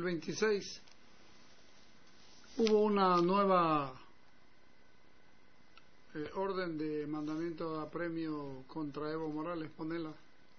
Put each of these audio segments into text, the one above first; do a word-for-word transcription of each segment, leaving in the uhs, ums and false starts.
veintiséis hubo una nueva eh, orden de mandamiento de apremio contra Evo Morales. Ponela.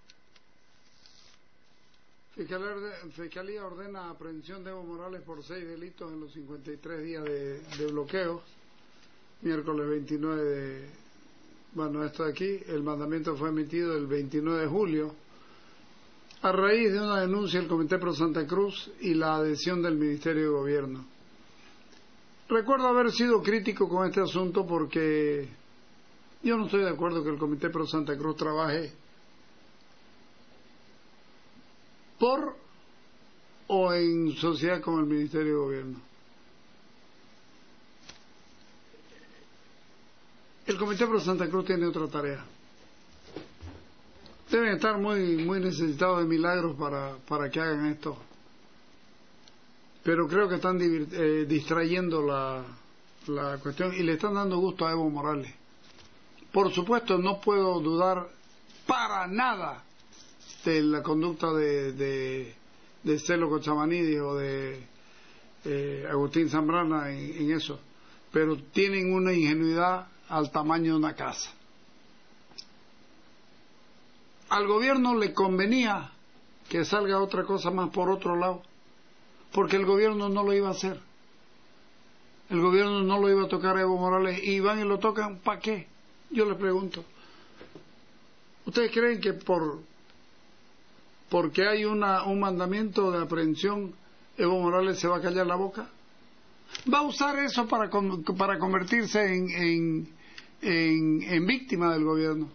Fiscalía ordena aprehensión de Evo Morales por seis delitos en los cincuenta y tres días de, de bloqueo. Miércoles veintinueve de... Bueno, esto de aquí, el mandamiento fue emitido el veintinueve de julio a raíz de una denuncia del Comité Pro Santa Cruz y la adhesión del Ministerio de Gobierno. Recuerdo haber sido crítico con este asunto porque yo no estoy de acuerdo que el Comité Pro Santa Cruz trabaje por o en sociedad con el Ministerio de Gobierno. El Comité Pro Santa Cruz tiene otra tarea. Deben estar muy muy necesitados de milagros para, para que hagan esto. Pero creo que están eh, distrayendo la, la cuestión y le están dando gusto a Evo Morales. Por supuesto, no puedo dudar para nada de la conducta de, de, de Celo Cochamanides o de eh, Agustín Zambrana en, en eso. Pero tienen una ingenuidad al tamaño de una casa. Al gobierno le convenía que salga otra cosa más por otro lado, porque el gobierno no lo iba a hacer. El gobierno no lo iba a tocar a Evo Morales y van y lo tocan, ¿para qué? Yo les pregunto. ¿Ustedes creen que por porque hay una un mandamiento de aprehensión Evo Morales se va a callar la boca? Va a usar eso para para convertirse en en, en, en víctima del gobierno.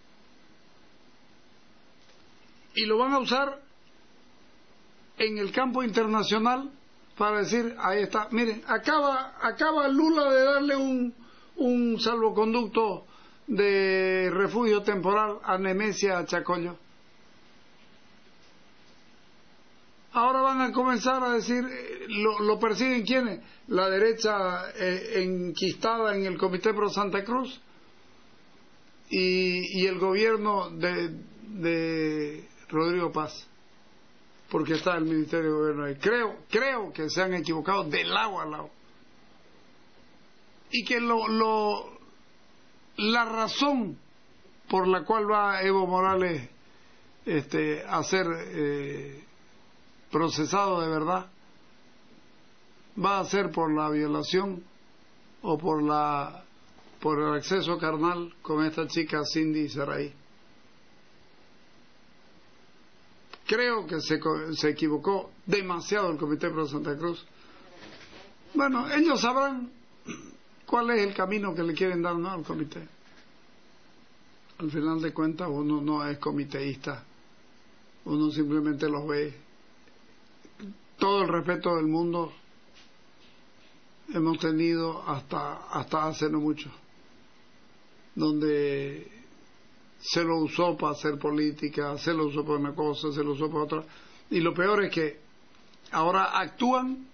Y lo van a usar en el campo internacional para decir, ahí está, miren, acaba acaba Lula de darle un un salvoconducto de refugio temporal a Nemesia Chacollo. Ahora van a comenzar a decir, lo, lo persiguen ¿quiénes? La derecha eh, enquistada en el Comité Pro Santa Cruz y, y el gobierno de, de Rodrigo Paz, porque está el Ministerio de Gobierno ahí. Creo, creo que se han equivocado de lado a lado. Y que lo, lo, la razón por la cual va Evo Morales este, a ser eh, procesado de verdad va a ser por la violación o por la por el acceso carnal con esta chica Cindy Saraí. Creo que se, se equivocó demasiado el Comité Pro Santa Cruz. Bueno, ellos sabrán cuál es el camino que le quieren dar, ¿no?, al comité. Al final de cuentas uno no es comiteísta, uno simplemente los ve. Todo el respeto del mundo hemos tenido hasta hasta hace no mucho, donde se lo usó para hacer política, se lo usó para una cosa, se lo usó para otra, y lo peor es que ahora actúan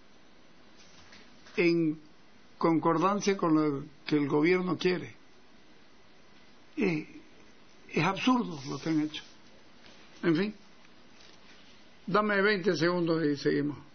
en concordancia con lo que el gobierno quiere. Es, es absurdo lo que han hecho. En fin, dame veinte segundos y seguimos.